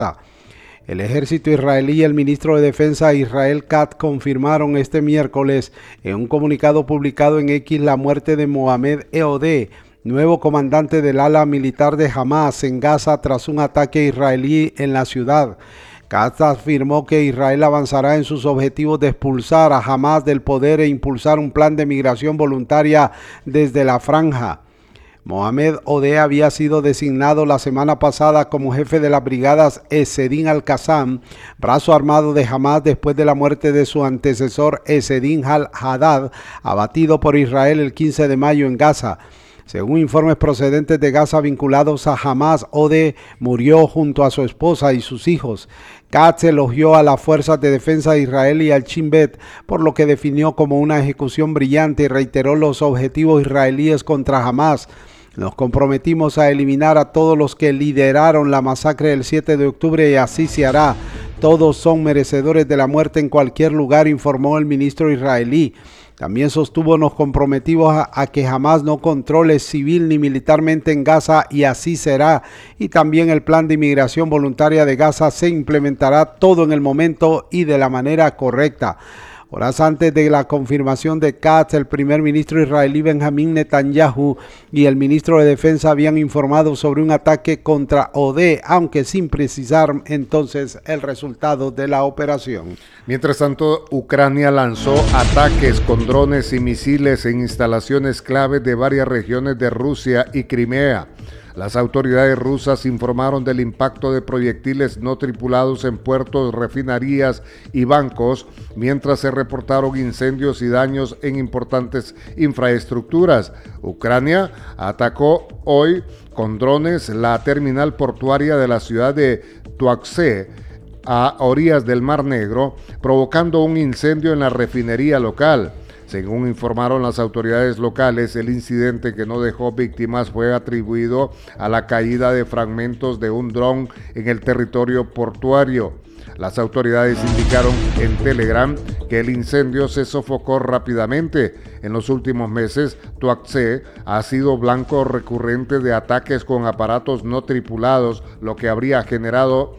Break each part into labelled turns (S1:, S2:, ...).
S1: El ejército israelí y el ministro de Defensa de Israel Katz confirmaron este miércoles en un comunicado publicado en X la muerte de Mohamed Eodeh, nuevo comandante del ala militar de Hamas en Gaza tras un ataque israelí en la ciudad. Katz afirmó que Israel avanzará en sus objetivos de expulsar a Hamas del poder e impulsar un plan de migración voluntaria desde la franja. Mohamed Eodeh había sido designado la semana pasada como jefe de las brigadas Esedin al-Qassam, brazo armado de Hamas, después de la muerte de su antecesor Esedin al-Haddad, abatido por Israel el 15 de mayo en Gaza. Según informes procedentes de Gaza vinculados a Hamas, Eodeh murió junto a su esposa y sus hijos. Katz elogió a las fuerzas de defensa de Israel y al Shin Bet, por lo que definió como una ejecución brillante y reiteró los objetivos israelíes contra Hamas. Nos comprometimos a eliminar a todos los que lideraron la masacre del 7 de octubre y así se hará. Todos son merecedores de la muerte en cualquier lugar, informó el ministro israelí. También sostuvo: nos comprometimos a que Hamas no controle civil ni militarmente en Gaza y así será. Y también el plan de inmigración voluntaria de Gaza se implementará todo en el momento y de la manera correcta. Horas antes de la confirmación de Katz, el primer ministro israelí Benjamín Netanyahu y el ministro de Defensa habían informado sobre un ataque contra Eodeh, aunque sin precisar entonces el resultado de la operación.
S2: Mientras tanto, Ucrania lanzó ataques con drones y misiles en instalaciones clave de varias regiones de Rusia y Crimea. Las autoridades rusas informaron del impacto de proyectiles no tripulados en puertos, refinerías y bancos, mientras se reportaron incendios y daños en importantes infraestructuras. Ucrania atacó hoy con drones la terminal portuaria de la ciudad de Tuapse, a orillas del Mar Negro, provocando un incendio en la refinería local. Según informaron las autoridades locales, el incidente, que no dejó víctimas, fue atribuido a la caída de fragmentos de un dron en el territorio portuario. Las autoridades indicaron en Telegram que el incendio se sofocó rápidamente. En los últimos meses, Tuapse ha sido blanco recurrente de ataques con aparatos no tripulados, lo que habría generado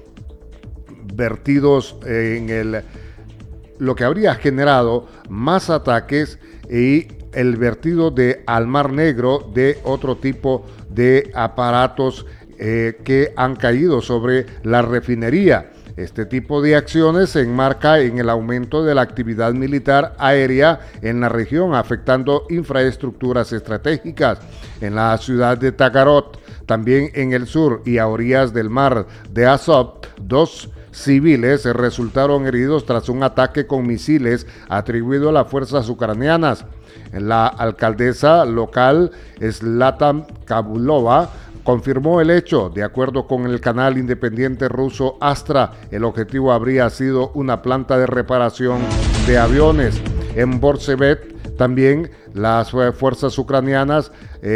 S2: más ataques y el vertido al Mar Negro de otro tipo de aparatos que han caído sobre la refinería. Este tipo de acciones se enmarca en el aumento de la actividad militar aérea en la región, afectando infraestructuras estratégicas. En la ciudad de Tagarot, también en el sur y a orillas del mar de Azov, 2 civiles resultaron heridos tras un ataque con misiles atribuido a las fuerzas ucranianas. La alcaldesa local, Zlatan Kabulova, confirmó el hecho. De acuerdo con el canal independiente ruso Astra, el objetivo habría sido una planta de reparación de aviones. En Borsevet también las fuerzas ucranianas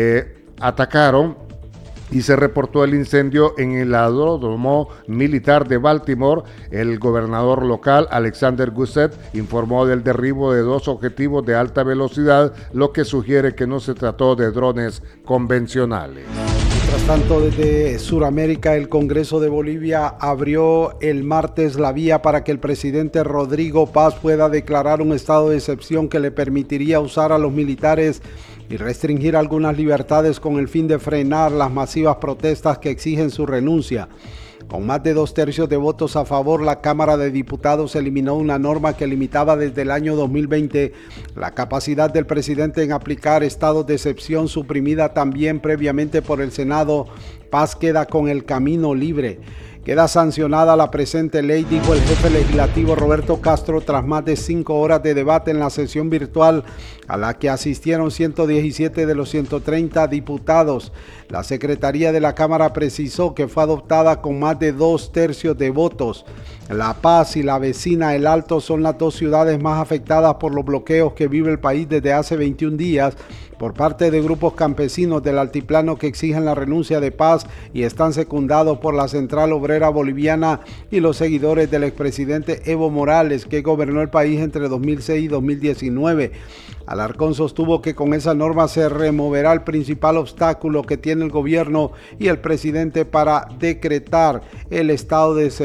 S2: atacaron y se reportó el incendio en el aeródromo militar de Baltimore. El gobernador local, Alexander Gusset, informó del derribo de 2 objetivos de alta velocidad, lo que sugiere que no se trató de drones convencionales.
S1: Mientras tanto, desde Sudamérica, el Congreso de Bolivia abrió el martes la vía para que el presidente Rodrigo Paz pueda declarar un estado de excepción que le permitiría usar a los militares y restringir algunas libertades con el fin de frenar las masivas protestas que exigen su renuncia. Con más de 2/3 de votos a favor, la Cámara de Diputados eliminó una norma que limitaba desde el año 2020 la capacidad del presidente en aplicar estados de excepción, suprimida también previamente por el Senado. Paz queda con el camino libre. Queda sancionada la presente ley, dijo el jefe legislativo Roberto Castro tras más de 5 horas de debate en la sesión virtual a la que asistieron 117 de los 130 diputados. La Secretaría de la Cámara precisó que fue adoptada con más de 2/3 de votos. La Paz y la vecina El Alto son las 2 ciudades más afectadas por los bloqueos que vive el país desde hace 21 días por parte de grupos campesinos del altiplano que exigen la renuncia de Paz y están secundados por la Central Obrera petrolera boliviana y los seguidores del expresidente Evo Morales, que gobernó el país entre 2006 y 2019. Alarcón sostuvo que con esa norma se removerá el principal obstáculo que tiene el gobierno y el presidente para decretar el estado de